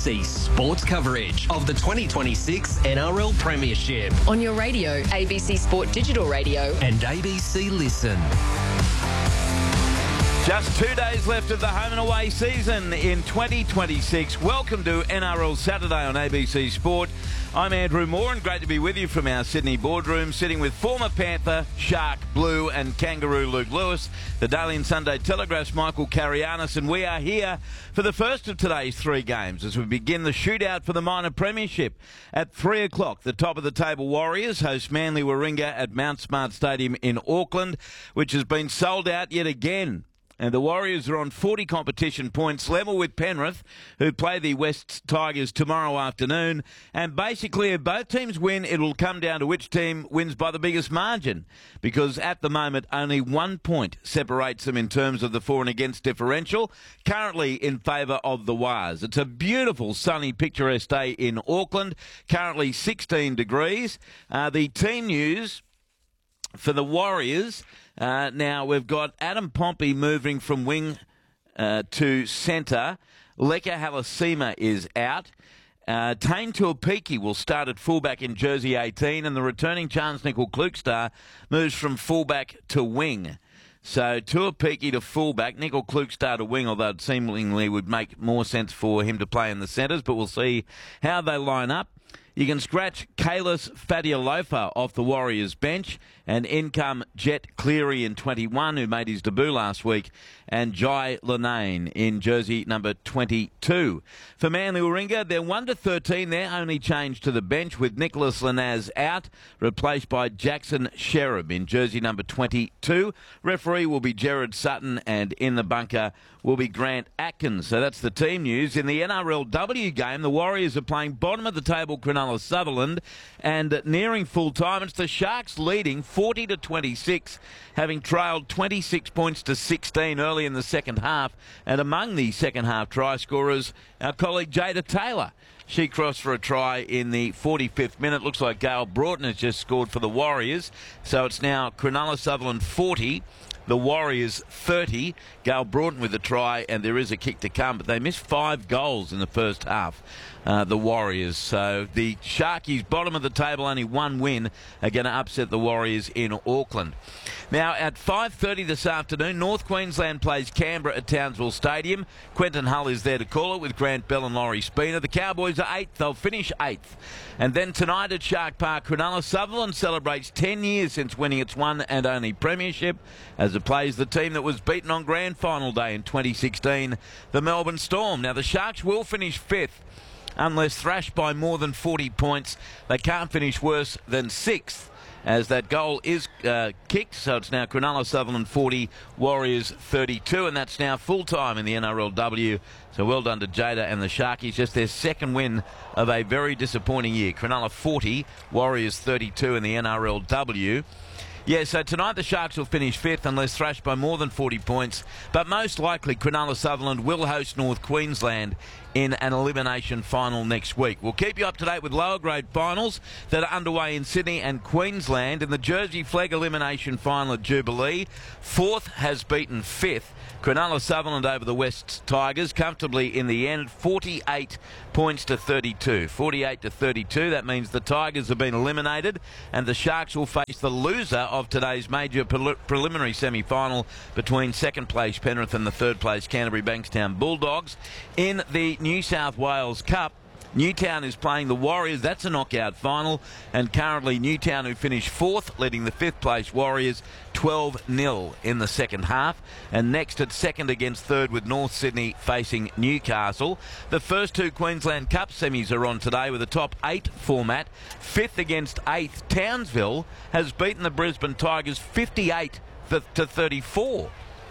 ABC Sports coverage of the 2026 NRL Premiership on your radio, ABC Sport Digital Radio and ABC Listen. Just 2 days left of the home and away season in 2026. Welcome to NRL Saturday on ABC Sport. I'm Andrew Moore and great to be with you from our Sydney boardroom, sitting with former Panther, Shark, Blue and Kangaroo Luke Lewis, the Daily and Sunday Telegraph's Michael Carianis, and we are here for the first of today's three games as we begin the shootout for the minor premiership. At 3 o'clock, the top of the table Warriors host Manly Warringah at Mount Smart Stadium in Auckland, which has been sold out yet again. And the Warriors are on 40 competition points, level with Penrith, who play the West Tigers tomorrow afternoon. And basically, if both teams win, it will come down to which team wins by the biggest margin. Because at the moment, only 1 point separates them in terms of the for and against differential, currently in favour of the Wars. It's a beautiful, sunny, picturesque day in Auckland, currently 16 degrees. The team news for the Warriors... now, we've got Adam Pompey moving from wing to centre. Leka Halasima is out. Tane Tuapiki will start at fullback in jersey 18, and the returning Charnze Nicoll-Klokstad moves from fullback to wing. So Tuapiki to fullback, Nicoll-Klokstad to wing, although it seemingly would make more sense for him to play in the centres, but we'll see how they line up. You can scratch Kalis Fadialofa off the Warriors bench, and in come Jet Cleary in 21, who made his debut last week, and Jai Lanane in jersey number 22. For Manly Warringah, they're 1-13. Their only change to the bench with Nicholas Lanaz out, replaced by Jackson Sherab in jersey number 22. Referee will be Gerard Sutton, and in the bunker will be Grant Atkins. So that's the team news. In the NRLW game, the Warriors are playing bottom of the table Cronulla Sutherland, and nearing full time, it's the Sharks leading 40-26, having trailed 26 points to 16 early in the second half. And among the second half try scorers, our colleague Jada Taylor. She crossed for a try in the 45th minute. Looks like Gail Broughton has just scored for the Warriors. So it's now Cronulla Sutherland 40, the Warriors 30. Gail Broughton with a try, and there is a kick to come, but they missed 5 goals in the first half, the Warriors. So the Sharkies, bottom of the table, only one win, are going to upset the Warriors in Auckland. Now, at 5:30 this afternoon, North Queensland plays Canberra at Townsville Stadium. Quentin Hull is there to call it with Grant Bell and Laurie Spina. The Cowboys are 8th. They'll finish 8th. And then tonight at Shark Park, Cronulla Sutherland celebrates 10 years since winning its one and only premiership as it plays the team that was beaten on grand final day in 2016, the Melbourne Storm. Now, the Sharks will finish 5th unless thrashed by more than 40 points. They can't finish worse than 6th, as that goal is kicked. So it's now Cronulla Sutherland 40, Warriors 32, and that's now full-time in the NRLW. So well done to Jada and the Sharkies. Just their second win of a very disappointing year. Cronulla 40, Warriors 32 in the NRLW. Yeah, so tonight the Sharks will finish 5th unless thrashed by more than 40 points. But most likely Cronulla Sutherland will host North Queensland in an elimination final next week. We'll keep you up to date with lower grade finals that are underway in Sydney and Queensland. In the Jersey Flegg elimination final at Jubilee, 4th has beaten 5th. Cronulla Sutherland over the West Tigers comfortably in the end, 48 points to 32. 48 to 32, that means the Tigers have been eliminated, and the Sharks will face the loser of today's major preliminary semi-final between second place Penrith and the third place Canterbury Bankstown Bulldogs. In the New South Wales Cup, Newtown is playing the Warriors. That's a knockout final. And currently Newtown, who finished 4th, leading the 5th place Warriors 12-0 in the second half. And next at second against third with North Sydney facing Newcastle. The first two Queensland Cup semis are on today with a top 8 format. 5th against 8th. Townsville has beaten the Brisbane Tigers 58 to 34.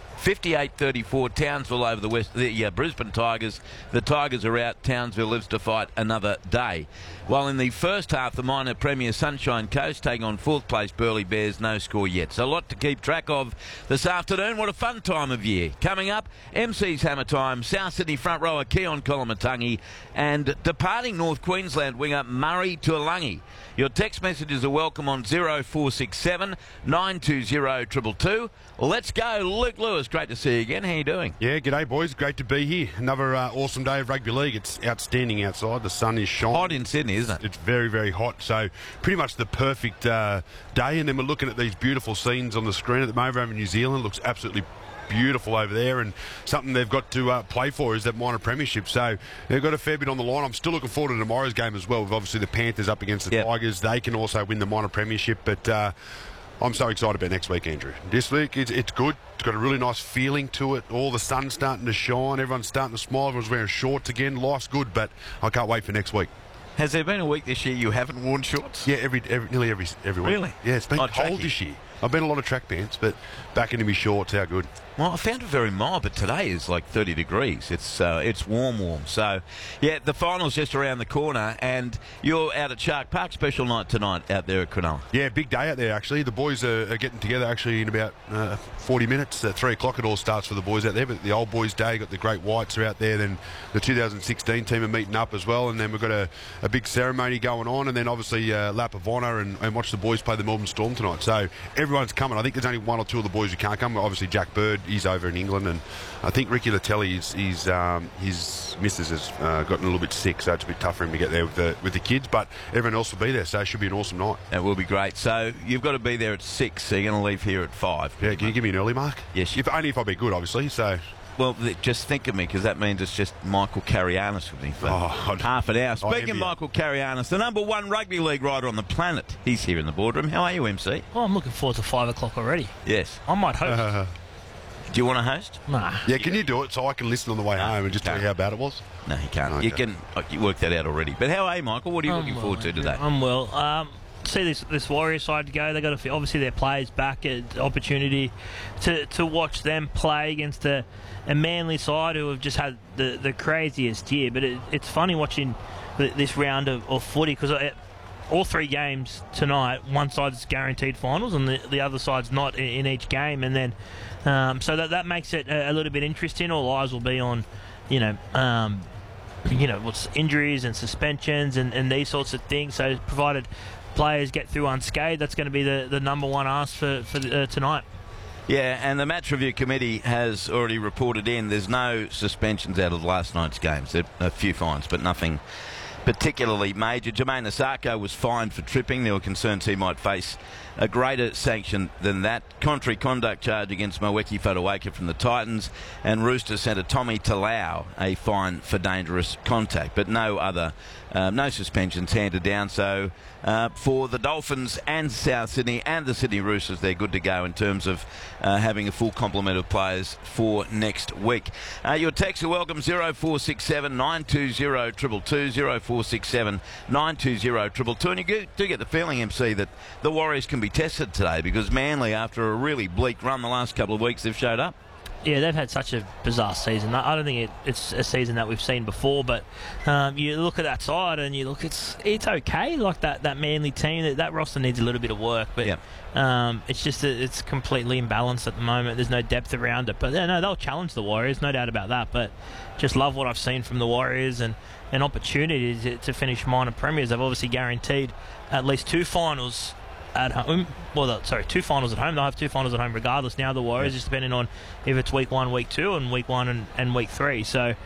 58-34, Townsville over the Brisbane Tigers. The Tigers are out. Townsville lives to fight another day. While in the first half, the minor premier Sunshine Coast taking on 4th place Burleigh Bears, no score yet. So a lot to keep track of this afternoon. What a fun time of year. Coming up, MC's Hammer Time, South Sydney front rower Keon Kolomatangi, and departing North Queensland winger Murray Tuolangi. Your text messages are welcome on 0467 920 222. Let's go, Luke Lewis. Lewis, great to see you again. How are you doing? Yeah, g'day boys. Great to be here. Another awesome day of rugby league. It's outstanding outside. The sun is shining. Hot in Sydney, isn't it? It's very, very hot. So pretty much the perfect day. And then we're looking at these beautiful scenes on the screen at the moment over New Zealand. It looks absolutely beautiful over there, and something they've got to play for is that minor premiership. So they've got a fair bit on the line. I'm still looking forward to tomorrow's game as well, with obviously the Panthers up against the Tigers. They can also win the minor premiership, but I'm so excited about next week, Andrew. This week, it's good. It's got a really nice feeling to it. All the sun's starting to shine. Everyone's starting to smile. Everyone's wearing shorts again. Life's good, but I can't wait for next week. Has there been a week this year you haven't worn shorts? Yeah, nearly every week. Really? Yeah, it's been cold this year. I've been a lot of track pants, but back into my shorts. How good? Well, I found it very mild, but today is like 30 degrees. It's warm. So, yeah, the final's just around the corner, and you're out at Shark Park. Special night tonight out there at Cronulla. Yeah, big day out there, actually. The boys are getting together, actually, in about 40 minutes. At 3 o'clock it all starts for the boys out there, but the old boys' day, got the Great Whites are out there, then the 2016 team are meeting up as well, and then we've got a big ceremony going on, and then obviously lap of honour and watch the boys play the Melbourne Storm tonight. So everyone's coming. I think there's only one or two of the boys who can't come. Obviously Jack Bird, he's over in England, and I think Ricky Latelli, his missus has gotten a little bit sick, so it's a bit tough for him to get there with the kids, but everyone else will be there, so it should be an awesome night. That will be great. So you've got to be there at 6, so you're going to leave here at 5. Yeah, can you give me an early mark? Yes. Only if I be good, obviously, so... Well, just think of me, because that means it's just Michael Carianis with me for half an hour. Speaking of Michael Carianis, the number 1 rugby league writer on the planet, he's here in the boardroom. How are you, MC? Oh, I'm looking forward to 5 o'clock already. Yes. I might host. Do you want to host? Nah. Yeah, can you do it so I can listen on the way home and just tell you how bad it was? No, you can't. Okay. You work that out already. But how are you, Michael? What are you looking forward to today? I'm well. See this Warriors side to go. They got obviously their players back, at opportunity to watch them play against a Manly side who have just had the craziest year. But it's funny watching this round of footy, because all 3 games tonight, one side's guaranteed finals and the other side's not in each game, and then so that makes it a little bit interesting. All eyes will be on what's injuries and suspensions and these sorts of things. So provided players get through unscathed, that's going to be the number 1 ask for tonight. Yeah, and the match review committee has already reported in there's no suspensions out of last night's games. There are a few fines, but nothing particularly major. Jermaine Asako was fined for tripping. There were concerns he might face a greater sanction than that. Contrary conduct charge against Moeki Fotuaika from the Titans, and Roosters centre Tommy Talau a fine for dangerous contact, but no suspensions handed down. So for the Dolphins and South Sydney and the Sydney Roosters, they're good to go in terms of having a full complement of players for next week. Your texts are welcome, 0467 920 222, 0467 920 222. And you do get the feeling, MC, that the Warriors can be tested today, because Manly, after a really bleak run the last couple of weeks, they've showed up. Yeah, they've had such a bizarre season. I don't think it's a season that we've seen before, but you look at that side and you look, it's okay. Like that Manly team, that roster needs a little bit of work, but it's just that it's completely imbalanced at the moment. There's no depth around it, but no, they'll challenge the Warriors, no doubt about that. But just love what I've seen from the Warriors and an opportunity to finish minor premiers. They've obviously guaranteed at least 2 finals at home. Well, 2 finals at home. They'll have 2 finals at home regardless now, the Warriors, just depending on if it's week 1, week 2, and week 1 and week 3. So,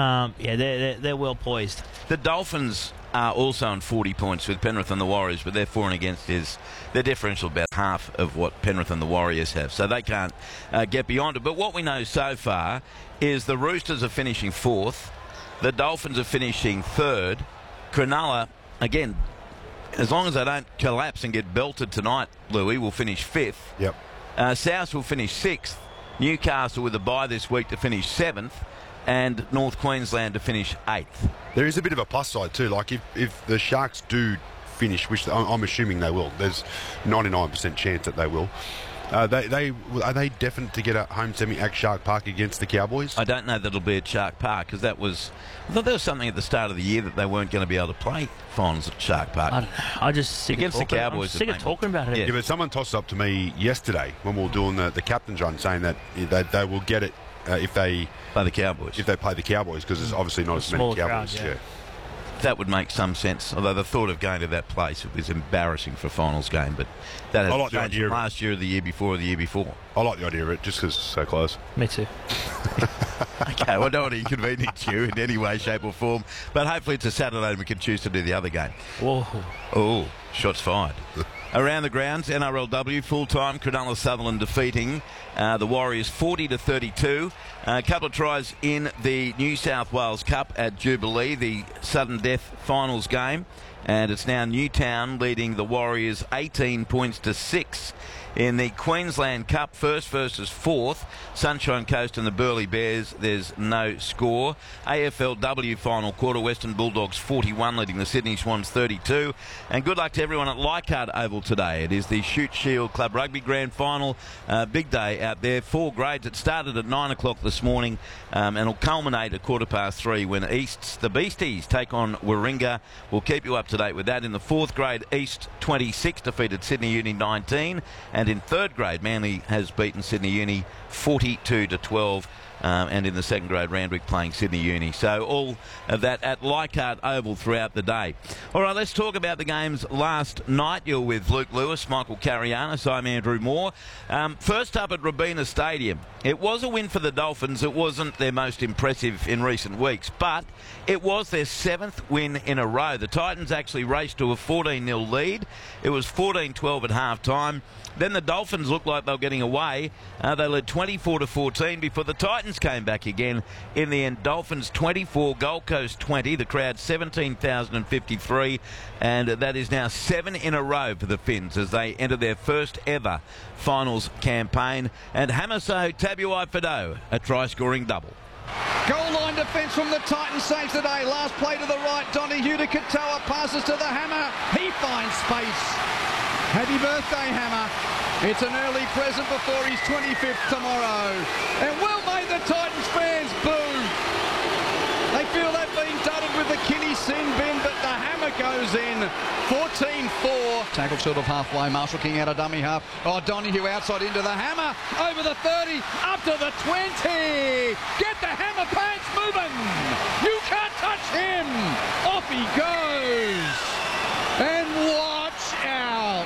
they're well poised. The Dolphins are also on 40 points with Penrith and the Warriors, but their for and against is their differential about half of what Penrith and the Warriors have, so they can't get beyond it. But what we know so far is the Roosters are finishing 4th, the Dolphins are finishing 3rd, Cronulla, again, as long as they don't collapse and get belted tonight, Louis, will finish 5th. Yep. South will finish 6th. Newcastle with a bye this week to finish 7th. And North Queensland to finish 8th. There is a bit of a plus side too. Like if the Sharks do finish, which I'm assuming they will, there's 99% chance that they will. Are they definite to get a home semi at Shark Park against the Cowboys? I don't know that it'll be at Shark Park, because I thought there was something at the start of the year that they weren't going to be able to play finals at Shark Park. I don't know. I just sick against of talking, the Cowboys. I'm sick of talking about it. Yeah, but someone tossed up to me yesterday when we were doing the captain's run, saying that they will get it if they play the Cowboys. If they play the Cowboys, because there's obviously not as many Cowboys. Crowd, yeah. that would make some sense. Although the thought of going to that place was embarrassing for a finals game, but that has like the changed idea from of it. last year, or the year before, or the year before. I like the idea of it just because it's so close. Me too. Okay, well, I don't want to inconvenience you in any way, shape or form, but hopefully it's a Saturday and we can choose to do the other game. Whoa. Oh, shots fired. Around the grounds, NRLW full-time, Cronulla Sutherland defeating the Warriors 40-32. A couple of tries in the New South Wales Cup at Jubilee, the sudden death finals game. And it's now Newtown leading the Warriors 18 points to 6. In the Queensland Cup, first versus fourth, Sunshine Coast and the Burleigh Bears, there's no score. AFLW final quarter, Western Bulldogs 41 leading the Sydney Swans 32. And good luck to everyone at Leichhardt Oval today. It is the Shute Shield Club Rugby Grand Final. Big day out there. 4 grades. It started at 9 o'clock this morning and will culminate at 3:15 when East's the Beasties take on Warringah. We'll keep you up to date with that. In the 4th grade, East 26 defeated Sydney Uni 19. And in 3rd grade, Manly has beaten Sydney Uni 42-12. And in the 2nd grade, Randwick playing Sydney Uni. So all of that at Leichhardt Oval throughout the day. All right, let's talk about the games last night. You're with Luke Lewis, Michael Carianis, I'm Andrew Moore. First up at Robina Stadium. It was a win for the Dolphins. It wasn't their most impressive in recent weeks, but it was their 7th win in a row. The Titans actually raced to a 14-0 lead. It was 14-12 at half-time. Then the Dolphins looked like they were getting away. They led 24-14 before the Titans came back again. In the end, Dolphins 24, Gold Coast 20. The crowd 17,053, and that is now 7 in a row for the Finns as they enter their first ever finals campaign. And Hamiso Tabuai-Fidow, a try-scoring double. Goal line defence from the Titans saves the day. Last play to the right. Donahue to Katoa. Passes to the Hammer. He finds space. Happy birthday, Hammer. It's an early present before his 25th tomorrow. And well may the Titans fans boo. They feel they've been dudded with the Kinney sin bin, but the Hammer goes in. 14-4. Tackle sort of halfway. Marshall King out of dummy half. Oh, Donahue outside into the Hammer. Over the 30. Up to the 20. Get the Hammer pants moving. You can't touch him. Off he goes. And watch out.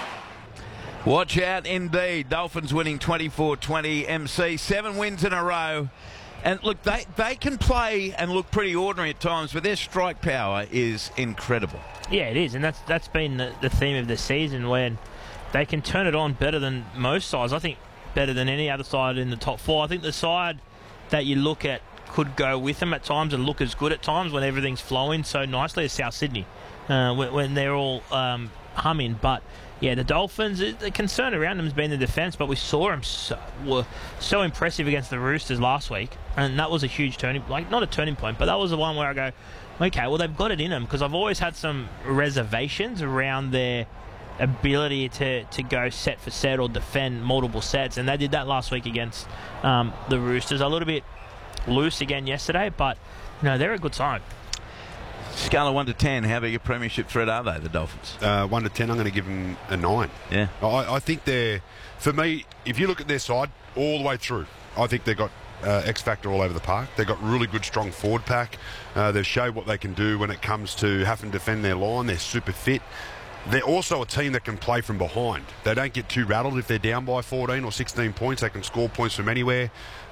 Watch out indeed. Dolphins winning 24-20. MC, 7 wins in a row. And look, they can play and look pretty ordinary at times, but their strike power is incredible. Yeah, it is, and that's been the theme of the season, when they can turn it on better than most sides. I think better than any other side in the top 4. I think the side that you look at could go with them at times and look as good at times when everything's flowing so nicely as South Sydney, when they're all humming. But yeah, the Dolphins, the concern around them has been the defence, but we saw them were so impressive against the Roosters last week, and that was a huge turning, not a turning point, but that was the one where I go, okay, well, they've got it in them, because I've always had some reservations around their ability to go set for set or defend multiple sets, and they did that last week against the Roosters. A little bit loose again yesterday, but they're a good side. Scale of 1 to 10, how big a premiership threat are they, the Dolphins? 1 to 10, I'm going to give them a 9. Yeah. I think they're, for me, if you look at their side all the way through, I think they've got X factor all over the park. They've got really good, strong forward pack. They've showed what they can do when it comes to having to defend their line. They're super fit. They're also a team that can play from behind. They don't get too rattled if they're down by 14 or 16 points. They can score points from anywhere.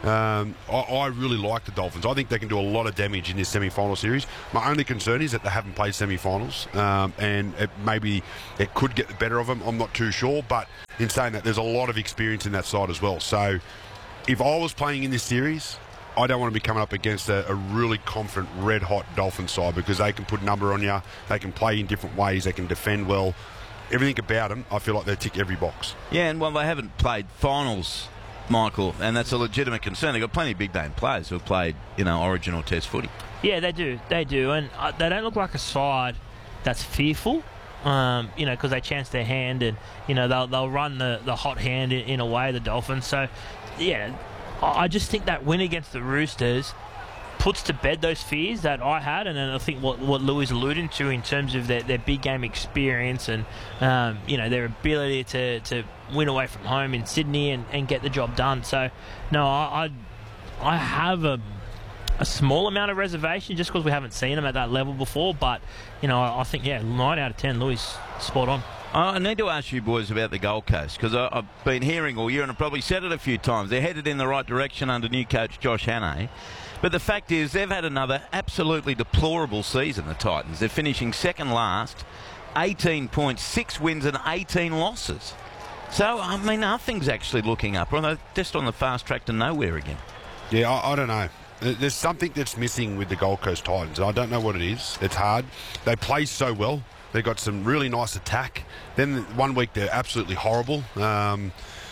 I really like the Dolphins. I think they can do a lot of damage in this semi-final series. My only concern is that they haven't played semi-finals, and maybe it could get the better of them. I'm not too sure, but in saying that, there's a lot of experience in that side as well. So if I was playing in this series, I don't want to be coming up against a really confident, red-hot Dolphin side, because they can put number on you, they can play in different ways, they can defend well. Everything about them, I feel like they tick every box. Yeah, and they haven't played finals, Michael, and that's a legitimate concern. They've got plenty of big-name players who have played, Origin or Test footy. Yeah, they do, and they don't look like a side that's fearful. Because they chance their hand, and they'll run the hot hand in a way, the Dolphins. So, yeah, I just think that win against the Roosters puts to bed those fears that I had, and then I think what Louis alluded to in terms of their big game experience and their ability to win away from home in Sydney and get the job done. So no, I have a a small amount of reservation just because we haven't seen him at that level before. But, I think, 9 out of 10, Louis, spot on. I need to ask you boys about the Gold Coast, because I've been hearing all year, and I've probably said it a few times, they're headed in the right direction under new coach Josh Hannay. But the fact is, they've had another absolutely deplorable season, the Titans. They're finishing second last, 18 points, 6 wins and 18 losses. So, nothing's actually looking up. They're just on the fast track to nowhere again. Yeah, I don't know. There's something that's missing with the Gold Coast Titans. I don't know what it is. It's hard. They play so well. They've got some really nice attack. Then one week they're absolutely horrible. But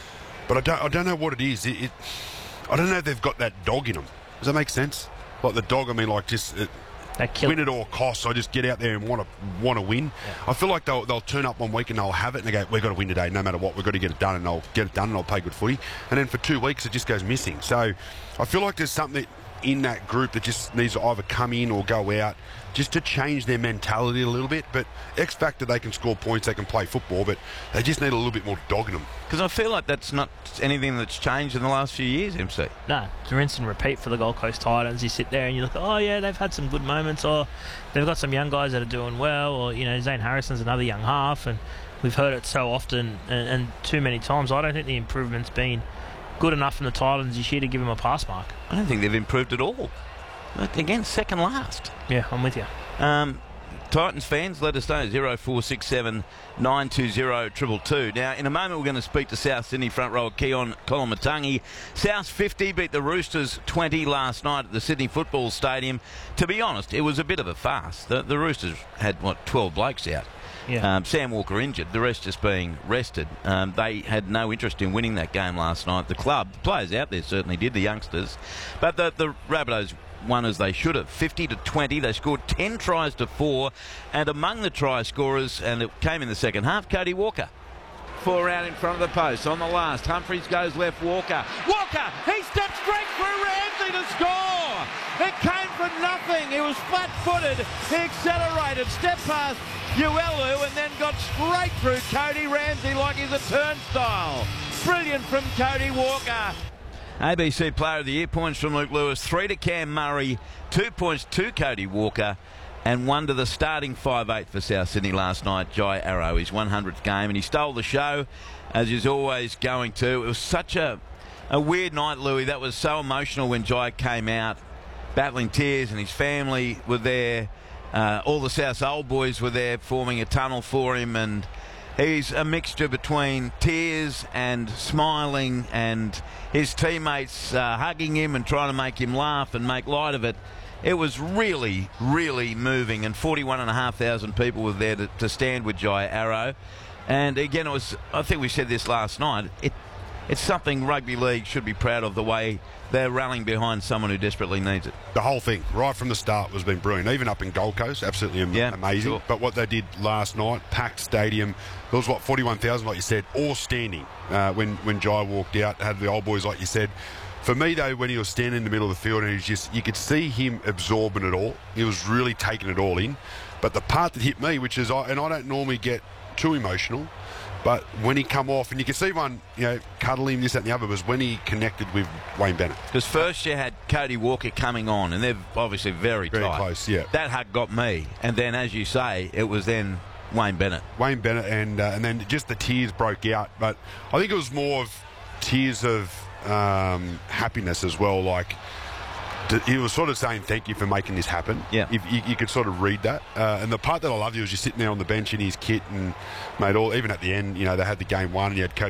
I don't know what it is. I don't know if they've got that dog in them. Does that make sense? Like the dog, just win at all costs. I just get out there and want to win. Yeah. I feel like they'll turn up one week and they'll have it and they go, we've got to win today no matter what. We've got to get it done, and they'll get it done and they'll play good footy. And then for 2 weeks it just goes missing. So I feel like there's something in that group that just needs to either come in or go out just to change their mentality a little bit. But X Factor, they can score points, they can play football, but they just need a little bit more dog in them. Because I feel like that's not anything that's changed in the last few years, MC. No, it's rinse and repeat for the Gold Coast Titans. You sit there and you look, oh yeah, they've had some good moments, or they've got some young guys that are doing well, or Zane Harrison's another young half, and we've heard it so often and too many times. I don't think the improvement's been good enough from the Titans this year to give them a pass mark. I don't think they've improved at all. But again, second last. Yeah, I'm with you. Titans fans, let us know, 0467 920 222. Now, in a moment, we're going to speak to South Sydney front rower Keon Kolomatangi. South 50 beat the Roosters 20 last night at the Sydney Football Stadium. To be honest, it was a bit of a farce. The Roosters had, 12 blokes out. Yeah. Sam Walker injured, the rest just being rested. They had no interest in winning that game last night. The club, the players out there certainly did, the youngsters. But the Rabbitohs won as they should have, 50-20. They scored 10 tries to 4. And among the try scorers, and it came in the second half, Cody Walker. 4 out in front of the post. On the last, Humphries goes left, Walker. Walker! He steps straight through Ramsey to score! It came from nothing. He was flat-footed. He accelerated, stepped past Uelu, and then got straight through Cody Ramsey like he's a turnstile. Brilliant from Cody Walker. ABC Player of the Year, points from Luke Lewis, 3 to Cam Murray, 2 points to Cody Walker, and 1 to the starting 5'8" for South Sydney last night, Jai Arrow, his 100th game, and he stole the show, as he's always going to. It was such a weird night, Louis. That was so emotional when Jai came out, battling tears, and his family were there. All the South Old boys were there forming a tunnel for him, and he's a mixture between tears and smiling, and his teammates hugging him and trying to make him laugh and make light of it. It was really, really moving, and 41,500 people were there to stand with Jai Arrow. And again, I think we said this last night, it's something rugby league should be proud of, the way they're rallying behind someone who desperately needs it. The whole thing, right from the start, has been brilliant. Even up in Gold Coast, absolutely amazing. Sure. But what they did last night, packed stadium, there was 41,000, like you said, all standing when Jai walked out. Had the old boys, like you said. For me, though, when he was standing in the middle of the field, and you could see him absorbing it all. He was really taking it all in. But the part that hit me, which is, and I don't normally get too emotional, but when he come off, and you can see one, cuddle him, this, that, and the other, was when he connected with Wayne Bennett. Because first you had Cody Walker coming on, and they're obviously very tight. Very close, yeah. That hug got me. And then, as you say, it was then Wayne Bennett. Wayne Bennett, and then just the tears broke out. But I think it was more of tears of happiness as well. Like, he was sort of saying thank you for making this happen. Yeah. You could sort of read that. And the part that I loved, was just sitting there on the bench in his kit, and mate, even at the end, they had the game won, and you had Cody